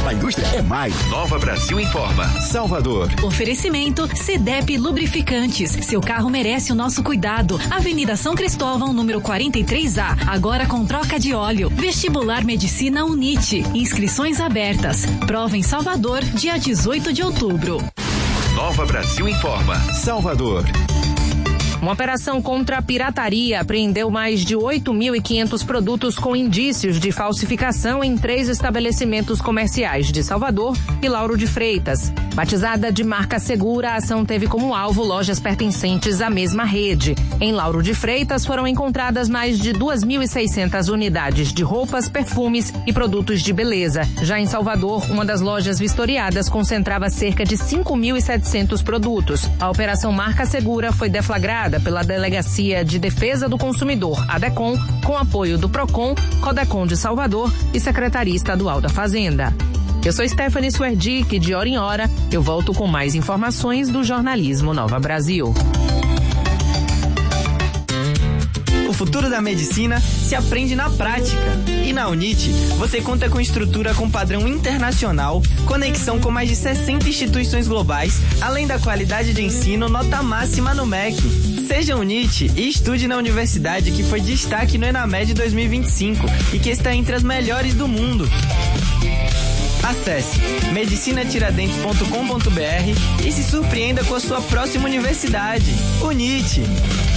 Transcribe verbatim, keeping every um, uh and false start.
A indústria é mais. Nova Brasil informa. Salvador. Oferecimento Cedep Lubrificantes. Seu carro merece o nosso cuidado. Avenida São Cristóvão, número quarenta e três A. Agora com troca de óleo. Vestibular Medicina Unite. Inscrições abertas. Prova em Salvador, dia dezoito de outubro. Nova Brasil informa. Salvador. Uma operação contra a pirataria apreendeu mais de oito mil e quinhentos produtos com indícios de falsificação em três estabelecimentos comerciais de Salvador e Lauro de Freitas. Batizada de Marca Segura, a ação teve como alvo lojas pertencentes à mesma rede. Em Lauro de Freitas foram encontradas mais de duas mil e seiscentas unidades de roupas, perfumes e produtos de beleza. Já em Salvador, uma das lojas vistoriadas concentrava cerca de cinco mil e setecentos produtos. A operação Marca Segura foi deflagrada pela Delegacia de Defesa do Consumidor, a DECOM, com apoio do PROCON, CODECON de Salvador e Secretaria Estadual da Fazenda. Eu sou Stephanie Swerdick, de hora em hora eu volto com mais informações do jornalismo Nova Brasil. O futuro da medicina se aprende na prática. E na Unite, você conta com estrutura com padrão internacional, conexão com mais de sessenta instituições globais, além da qualidade de ensino nota máxima no M E C. Seja Unite e estude na universidade que foi destaque no ENAMED dois mil e vinte e cinco e que está entre as melhores do mundo. Acesse medicina tiradentes ponto com ponto br e se surpreenda com a sua próxima universidade. Unite!